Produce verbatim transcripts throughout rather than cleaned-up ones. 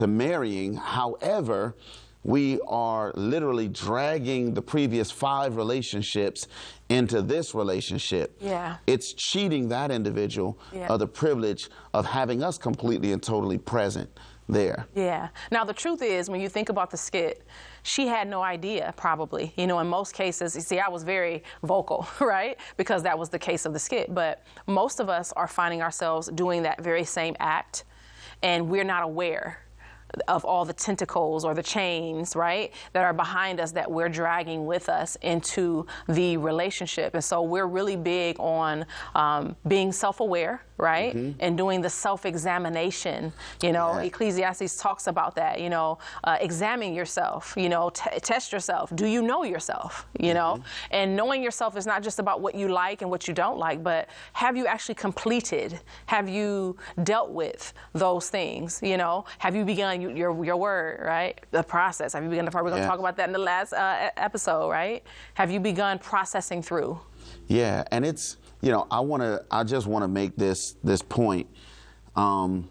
to marrying. However, we are literally dragging the previous five relationships into this relationship. Yeah. It's cheating that individual Yeah. of the privilege of having us completely and totally present there. Yeah. Now, the truth is, when you think about the skit, she had no idea, probably. You know, in most cases, you see, I was very vocal, right? Because that was the case of the skit. But most of us are finding ourselves doing that very same act, and we're not aware of all the tentacles or the chains, right, that are behind us that we're dragging with us into the relationship. And so we're really big on um, being self-aware, right, mm-hmm. and doing the self-examination. You know, yeah. Ecclesiastes talks about that, you know, uh, examine yourself, you know, t test yourself. Do you know yourself, you mm-hmm. know? And knowing yourself is not just about what you like and what you don't like, but have you actually completed? Have you dealt with those things, you know? Have you begun your your word, right? The process. Have you begun to, we're going to yeah. talk about that in the last uh, episode, right? Have you begun processing through? Yeah, and it's, you know, I want to, I just want to make this, this point. Um,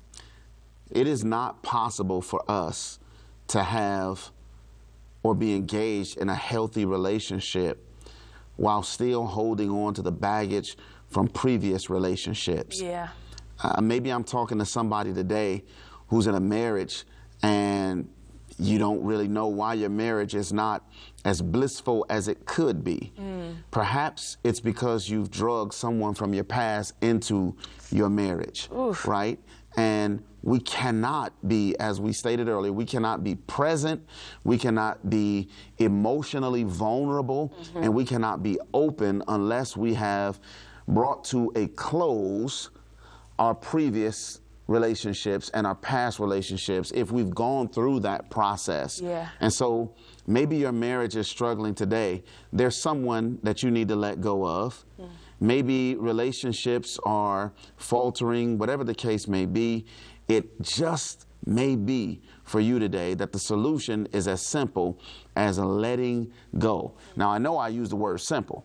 it is not possible for us to have or be engaged in a healthy relationship while still holding on to the baggage from previous relationships. Yeah. Uh, maybe I'm talking to somebody today who's in a marriage and you don't really know why your marriage is not as blissful as it could be. Mm. Perhaps it's because you've drugged someone from your past into your marriage, Oof. right? And we cannot be, as we stated earlier, we cannot be present, we cannot be emotionally vulnerable, mm-hmm. and we cannot be open unless we have brought to a close our previous relationships and our past relationships, if we've gone through that process. Yeah. And so maybe your marriage is struggling today. There's someone that you need to let go of. Mm. Maybe relationships are faltering, whatever the case may be. It just may be for you today that the solution is as simple as letting go. Now, I know I use the word simple,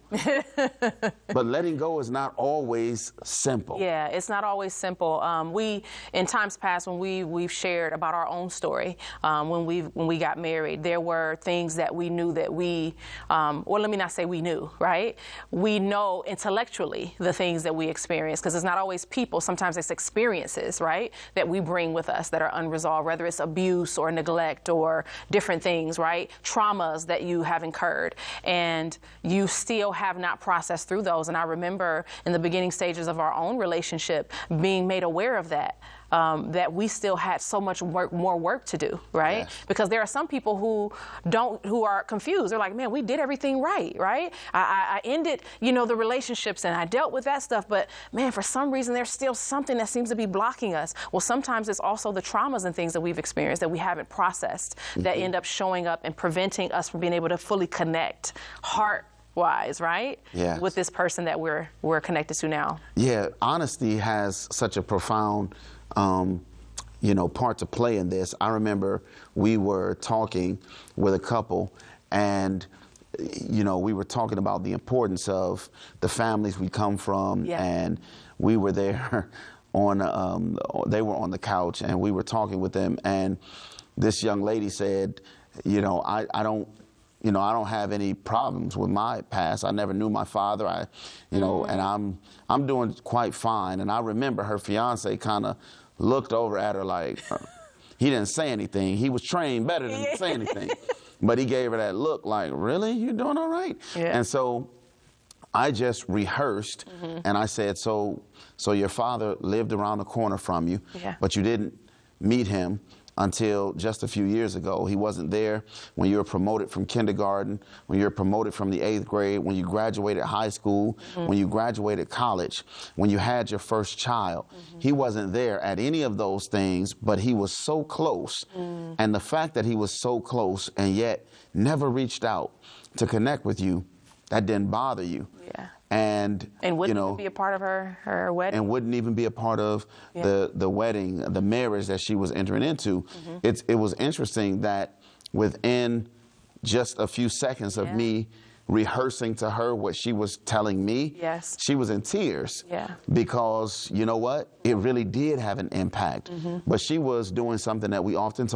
but letting go is not always simple. Yeah, it's not always simple. Um, we, in times past, when we, we've shared about our own story, um, when, we when we got married, there were things that we knew that we, um, well, let me not say we knew, right? We know intellectually the things that we experience, because it's not always people. Sometimes it's experiences, right, that we bring with us that are unresolved, whether it's abuse or neglect or different things, right? Traumas that you have incurred, and you still have not processed through those. And I remember in the beginning stages of our own relationship being made aware of that. Um, that we still had so much work, more work to do, right? Yes. Because there are some people who don't, who are confused. They're like, man, we did everything right, right? I, I, I ended, you know, the relationships and I dealt with that stuff, but man, for some reason, there's still something that seems to be blocking us. Well, sometimes it's also the traumas and things that we've experienced that we haven't processed mm-hmm. that end up showing up and preventing us from being able to fully connect heart-wise, right? Yes. With this person that we're we're connected to now. Yeah, honesty has such a profound Um, you know, part to play in this. I remember we were talking with a couple, and you know, we were talking about the importance of the families we come from, yeah. and we were there on, um, they were on the couch, and we were talking with them, and this young lady said, you know, I, I don't, you know, I don't have any problems with my past. I never knew my father. I, you know, mm. and I'm, I'm doing quite fine. And I remember her fiance kind of looked over at her like, uh, he didn't say anything. He was trained better than to say anything. But he gave her that look like, really? You doing all right? Yeah. And so I just rehearsed, mm-hmm. and I said, so, so your father lived around the corner from you, yeah. but you didn't meet him until just a few years ago. He wasn't there when you were promoted from kindergarten, when you were promoted from the eighth grade, when you graduated high school, mm-hmm. when you graduated college, when you had your first child. Mm-hmm. He wasn't there at any of those things, but he was so close. Mm. And the fact that he was so close and yet never reached out to connect with you, that didn't bother you. Yeah. And, and wouldn't you know, even be a part of her, her wedding? And wouldn't even be a part of yeah. the, the wedding, the marriage that she was entering into. Mm-hmm. It's, it was interesting that within just a few seconds of yeah. me rehearsing to her what she was telling me, Yes. she was in tears. Yeah. Because, you know what? It really did have an impact. Mm-hmm. But she was doing something that we often talk